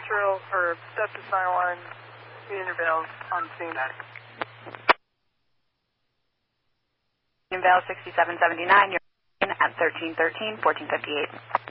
Central for Septus 911, Union Vale on scene. Union Vale 6779, you're at 1313, 1458.